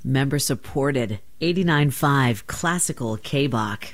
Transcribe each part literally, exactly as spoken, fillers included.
member supported, eighty-nine point five classical K-Bach.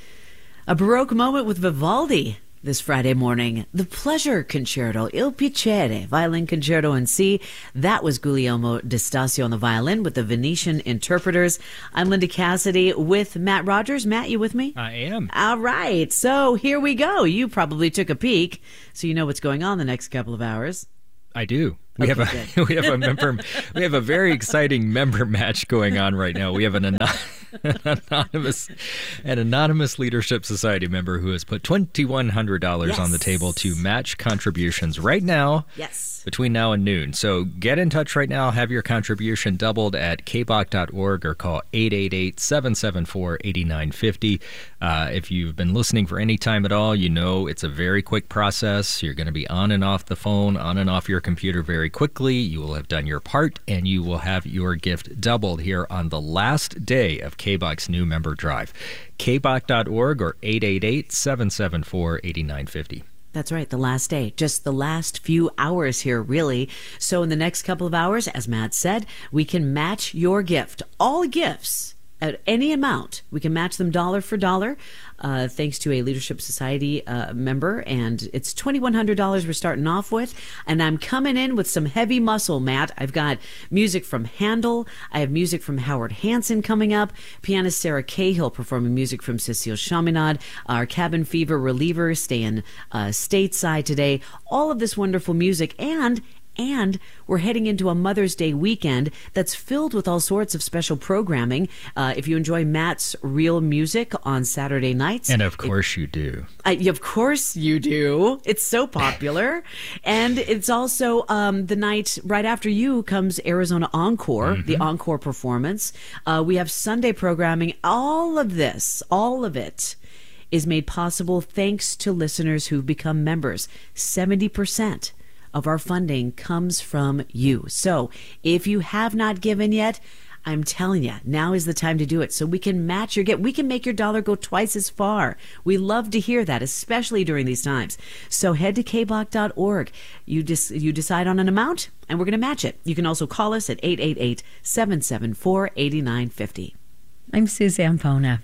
A Baroque moment with Vivaldi this Friday morning. The Pleasure Concerto, Il Piacere, violin concerto in C. That was Guglielmo di Stasio on the violin with the Venetian Interpreters. I'm Linda Cassidy with Matt Rogers. Matt, you with me? I am. All right. So here we go. You probably took a peek, so you know what's going on the next couple of hours. I do. We Okay, have a we have a member we have a very exciting member match going on right now. We have an, anon- an anonymous an anonymous Leadership Society member who has put twenty-one hundred dollars Yes. on the table to match contributions right now. Yes. Between now and noon. So get in touch right now. Have your contribution doubled at k bach dot org or call eight eight eight, seven seven four, eight nine five zero. Uh, if you've been listening for any time at all, you know it's a very quick process. You're going to be on and off the phone, on and off your computer very quickly. You will have done your part, and you will have your gift doubled here on the last day of K-Bach's new member drive. k bach dot org or eight eight eight, seven seven four, eight nine five zero. That's right, the last day, just the last few hours here, really. So in the next couple of hours, as Matt said, we can match your gift. All gifts at any amount. We can match them dollar for dollar, uh, thanks to a Leadership Society uh, member. And it's twenty-one hundred dollars we're starting off with. And I'm coming in with some heavy muscle, Matt. I've got music from Handel. I have music from Howard Hansen coming up. Pianist Sarah Cahill performing music from Cécile Chaminade. Our Cabin Fever reliever staying uh, stateside today. All of this wonderful music. And And we're heading into a Mother's Day weekend that's filled with all sorts of special programming. Uh, if you enjoy Matt's Real Music on Saturday nights. And of course you do. Uh, of course you do. It's so popular. And it's also um, the night right after you comes Arizona Encore, Mm-hmm. the Encore performance. Uh, we have Sunday programming. All of this, all of it is made possible thanks to listeners who've become members. seventy percent of our funding comes from you. So if you have not given yet, I'm telling you, now is the time to do it so we can match your get. We can make your dollar go twice as far. We love to hear that, especially during these times. So head to k bach dot org. You, dis- you decide on an amount, and we're going to match it. You can also call us at eight eight eight, seven seven four, eight nine five zero. I'm Suzanne Pona.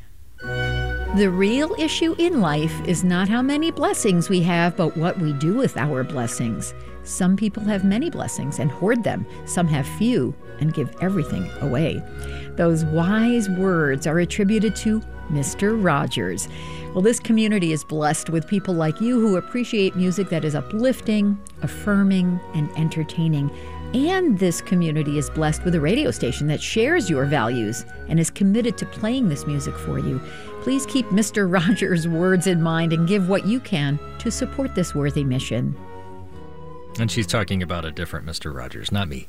The real issue in life is not how many blessings we have, but what we do with our blessings. Some people have many blessings and hoard them. Some have few and give everything away. Those wise words are attributed to Mister Rogers. Well, this community is blessed with people like you who appreciate music that is uplifting, affirming, and entertaining. And this community is blessed with a radio station that shares your values and is committed to playing this music for you. Please keep Mister Rogers' words in mind and give what you can to support this worthy mission. And she's talking about a different Mister Rogers, not me.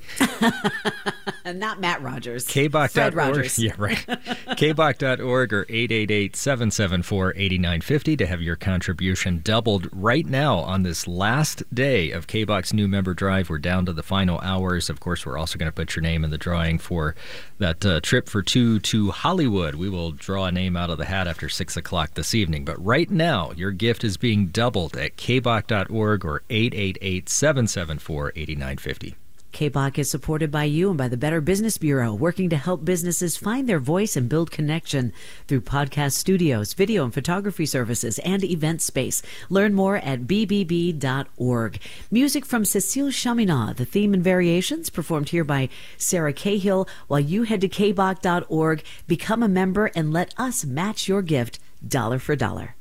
Not Matt Rogers. k bach dot org. Fred Rogers. Yeah, right. k bach dot org or eight eight eight, seven seven four, eight nine five zero to have your contribution doubled right now on this last day of K-Bach's new member drive. We're down to the final hours. Of course, we're also going to put your name in the drawing for that uh, trip for two to Hollywood. We will draw a name out of the hat after six o'clock this evening. But right now, your gift is being doubled at k bach dot org or eight eight eight, seven seven four, eight nine five zero. K-Bach is supported by you and by the Better Business Bureau, working to help businesses find their voice and build connection through podcast studios, video and photography services, and event space. Learn more at b b b dot org. Music from Cécile Chaminade, the theme and variations performed here by Sarah Cahill. While you head to k bach dot org, become a member, and let us match your gift dollar for dollar.